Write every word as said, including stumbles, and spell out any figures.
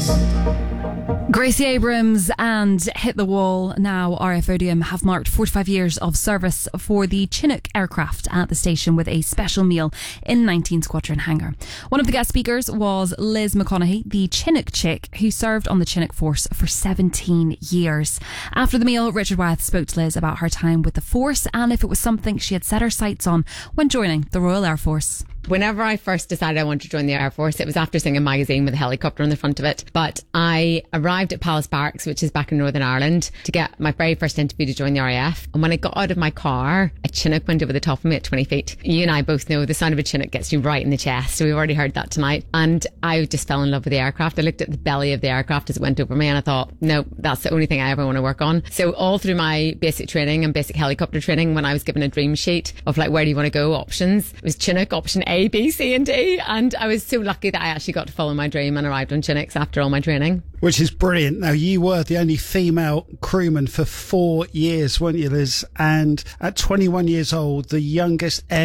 Gracie Abrams and Hit the Wall, now R F Odium, have marked forty-five years of service for the Chinook aircraft at the station with a special meal in nineteen Squadron Hangar. One of the guest speakers was Liz McConaughey, the Chinook chick who served on the Chinook Force for seventeen years. After the meal, Richard Wyeth spoke to Liz about her time with the Force and if it was something she had set her sights on when joining the Royal Air Force. Whenever I first decided I wanted to join the Air Force, it was after seeing a magazine with a helicopter on the front of it. But I arrived at Palace Barracks, which is back in Northern Ireland, to get my very first interview to join the R A F. And when I got out of my car, a Chinook went over the top of me at twenty feet. You and I both know the sound of a Chinook gets you right in the chest. So we've already heard that tonight. And I just fell in love with the aircraft. I looked at the belly of the aircraft as it went over me and I thought, no, that's the only thing I ever want to work on. So all through my basic training and basic helicopter training, when I was given a dream sheet of like, where do you want to go options, it was Chinook option A, B, C and D. And I was so lucky that I actually got to follow my dream and arrived on Chinooks after all my training. Which is brilliant. Now, you were the only female crewman for four years, weren't you, Liz? And at twenty-one years old, the youngest air